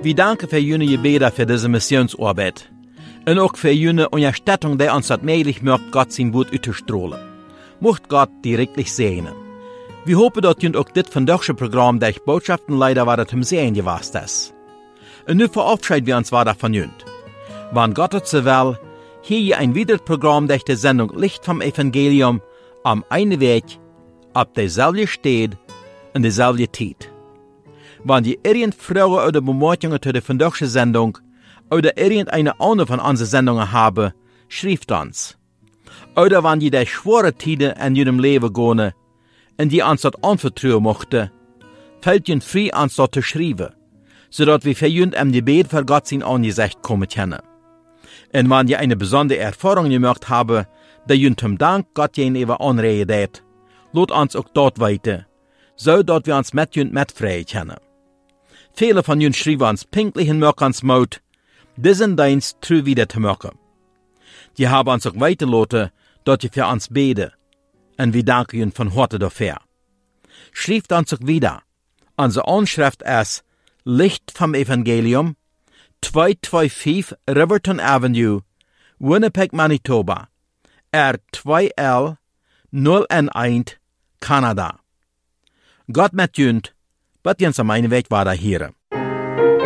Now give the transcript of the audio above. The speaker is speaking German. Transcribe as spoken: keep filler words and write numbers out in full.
Wir danken für jene Gebete für diese Missionsarbeit. Und auch für jene Unterstützung, die uns das möglich macht, Gott sein Wort auszustrahlen. Mocht Gott direktlich segnen. Wir hoffen, dass ihr auch das vandaagse Programm durch Botschaften leider weiter zum Sehen gewasst ist. Und nun verabschieden wir uns weiter von jünd. Wann Gott es so will, hier ein weiteres Programm durch die Sendung Licht vom Evangelium am einen Weg, ab derselbe steht und derselbe Zeit. Wenn ihr irgendeine Fragen oder Bemerkungen zu der vandaagse Sendung oder irgendeine andere von unseren Sendungen haben, schreibt uns. Oder wenn ihr durch schwere Zeiten in eurem Leben gehen und die uns das anvertrauen möchte, fällt ihr frei, uns das zu schreiben, sodass wir für jünd im Gebet für Gott sein Angesicht kommen können. Und wenn ihr eine besondere Erfahrung gemacht habt, die jünd zum Dank Gott gegenüber anregen hat, lasst uns auch dort weiter, so dass wir uns mit jünd mitfreien können. Viele von jünd schreiben uns pinklich in Möckens Mut, diesen Dienst treu wieder zu machen. Die haben uns auch weitergelassen, dass ihr für uns beten, und wir danken ihnen von Harte dafür. Schreibt uns auch wieder. Unsere Anschrift ist Licht vom Evangelium, zweihunderfünfundzweißig Riverton Avenue, Winnipeg, Manitoba, R zwei L null eins, Kanada. Gott mit jünd, wird uns am einen Weg weiter hier.